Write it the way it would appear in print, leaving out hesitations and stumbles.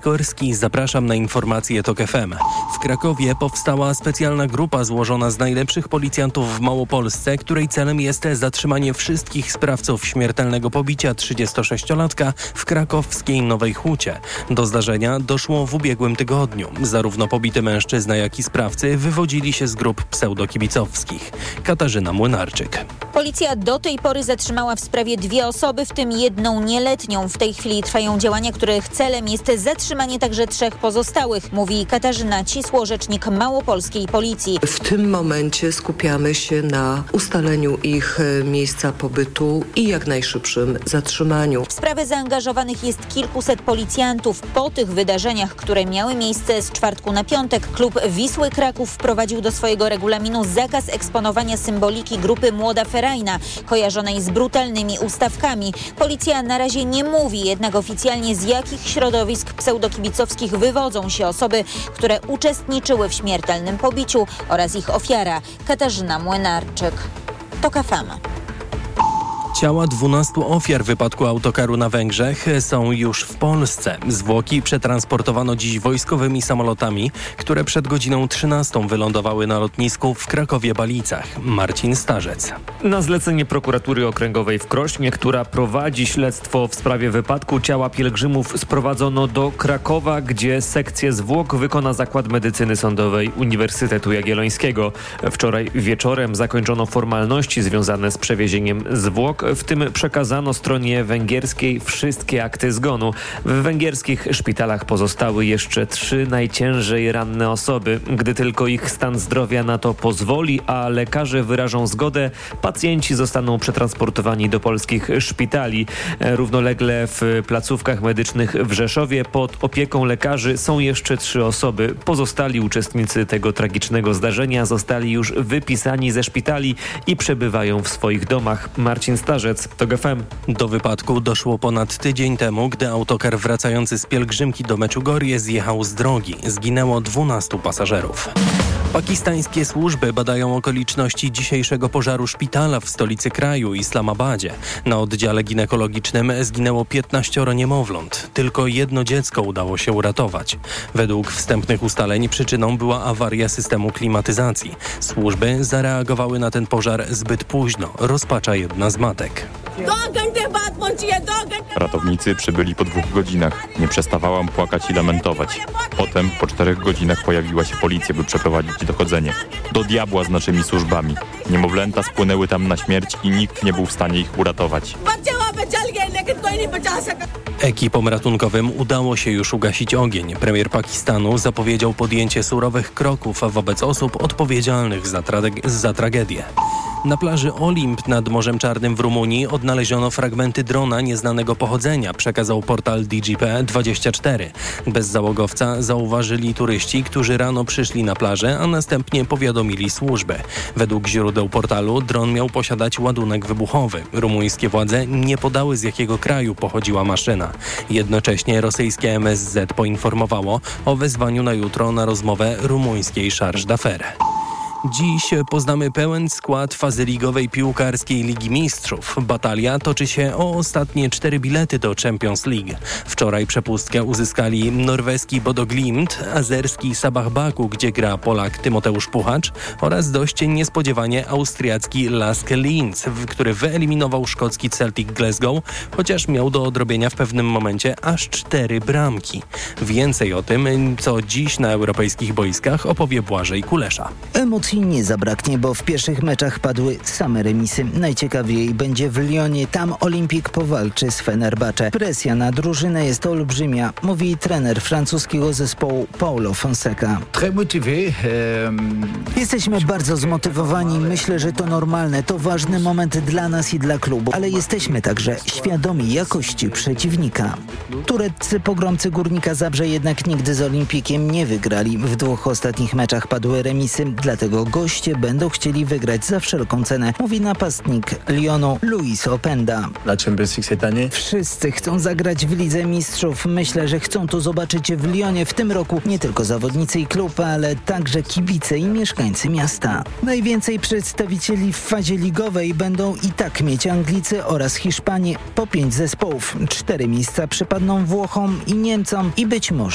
Sikorski, zapraszam na informacje TOK FM. W Krakowie powstała specjalna grupa złożona z najlepszych policjantów w Małopolsce, której celem jest zatrzymanie wszystkich sprawców śmiertelnego pobicia 36-latka w krakowskiej Nowej Hucie. Do zdarzenia doszło w ubiegłym tygodniu. Zarówno pobity mężczyzna, jak i sprawcy wywodzili się z grup pseudokibicowskich. Katarzyna Młynarczyk. Policja do tej pory zatrzymała w sprawie 2 osoby, w tym 1 nieletnią. W tej chwili trwają działania, których celem jest zatrzymanie także 3 pozostałych, mówi Katarzyna Cisło, rzecznik małopolskiej policji. W tym momencie skupiamy się na ustaleniu ich miejsca pobytu i jak najszybszym zatrzymaniu. W sprawę zaangażowanych jest kilkuset policjantów. Po tych wydarzeniach, które miały miejsce z czwartku na piątek, klub Wisły Kraków wprowadził do swojego regulaminu zakaz eksponowania symboliki grupy Młoda Ferajna, kojarzonej z brutalnymi ustawkami. Policja na razie nie mówi jednak oficjalnie, z jakich środowisk pseudokibicowskich wywodzą się osoby, które uczestniczyły w śmiertelnym pobiciu oraz ich ofiara. Katarzyna Młynarczyk, TOK FM. Ciała 12 ofiar wypadku autokaru na Węgrzech są już w Polsce. Zwłoki przetransportowano dziś wojskowymi samolotami, które przed godziną 13 wylądowały na lotnisku w Krakowie-Balicach. Marcin Starzec. Na zlecenie prokuratury okręgowej w Krośnie, która prowadzi śledztwo w sprawie wypadku, ciała pielgrzymów sprowadzono do Krakowa, gdzie sekcję zwłok wykona Zakład Medycyny Sądowej Uniwersytetu Jagiellońskiego. Wczoraj wieczorem zakończono formalności związane z przewiezieniem zwłok. W tym przekazano stronie węgierskiej wszystkie akty zgonu. W węgierskich szpitalach pozostały jeszcze 3 najciężej ranne osoby. Gdy tylko ich stan zdrowia na to pozwoli, a lekarze wyrażą zgodę, pacjenci zostaną przetransportowani do polskich szpitali. Równolegle w placówkach medycznych w Rzeszowie pod opieką lekarzy są jeszcze 3 osoby. Pozostali uczestnicy tego tragicznego zdarzenia zostali już wypisani ze szpitali i przebywają w swoich domach. Marcin Starzec, TOK FM. Do wypadku doszło ponad tydzień temu, gdy autokar wracający z pielgrzymki do Meczugorie zjechał z drogi. Zginęło 12 pasażerów. Pakistańskie służby badają okoliczności dzisiejszego pożaru szpitala w stolicy kraju, Islamabadzie. Na oddziale ginekologicznym zginęło 15 niemowląt. Tylko 1 dziecko udało się uratować. Według wstępnych ustaleń przyczyną była awaria systemu klimatyzacji. Służby zareagowały na ten pożar zbyt późno, rozpacza jedna z matek. Ratownicy przybyli po 2 godzinach. Nie przestawałam płakać i lamentować. Potem, po 4 godzinach pojawiła się policja, by przeprowadzić dochodzenie. Do diabła z naszymi służbami. Niemowlęta spłynęły tam na śmierć i nikt nie był w stanie ich uratować. Ekipom ratunkowym udało się już ugasić ogień. Premier Pakistanu zapowiedział podjęcie surowych kroków wobec osób odpowiedzialnych za tragedię. Na plaży Olimp nad Morzem Czarnym w Rumunii odnaleziono fragmenty drona nieznanego pochodzenia, przekazał portal DGP24. Bezzałogowca zauważyli turyści, którzy rano przyszli na plażę, a następnie powiadomili służby. Według źródeł portalu dron miał posiadać ładunek wybuchowy. Rumuńskie władze nie podały, z jakiego kraju pochodziła maszyna. Jednocześnie rosyjskie MSZ poinformowało o wezwaniu na jutro na rozmowę rumuńskiej Charge d'Affaires. Dziś poznamy pełen skład fazy ligowej piłkarskiej Ligi Mistrzów. Batalia toczy się o ostatnie 4 bilety do Champions League. Wczoraj przepustkę uzyskali norweski Bodo Glimt, azerski Sabah Baku, gdzie gra Polak Tymoteusz Puchacz oraz dość niespodziewanie austriacki Lask Linz, który wyeliminował szkocki Celtic Glasgow, chociaż miał do odrobienia w pewnym momencie aż 4 bramki. Więcej o tym, co dziś na europejskich boiskach, opowie Błażej Kulesza. Emocji nie zabraknie, bo w pierwszych meczach padły same remisy. Najciekawiej będzie w Lyonie. Tam Olimpik powalczy z Fenerbahce. Presja na drużynę jest olbrzymia, mówi trener francuskiego zespołu Paulo Fonseca. Jesteśmy bardzo zmotywowani. Myślę, że to normalne. To ważny moment dla nas i dla klubu. Ale jesteśmy także świadomi jakości przeciwnika. Tureccy pogromcy Górnika Zabrze jednak nigdy z Olimpikiem nie wygrali. W 2 ostatnich meczach padły remisy, dlatego goście będą chcieli wygrać za wszelką cenę, mówi napastnik Lyonu Luis Openda. Wszyscy chcą zagrać w Lidze Mistrzów. Myślę, że chcą to zobaczyć w Lyonie w tym roku nie tylko zawodnicy i klub, ale także kibice i mieszkańcy miasta. Najwięcej przedstawicieli w fazie ligowej będą i tak mieć Anglicy oraz Hiszpanie, po 5 zespołów. 4 miejsca przypadną Włochom i Niemcom i być może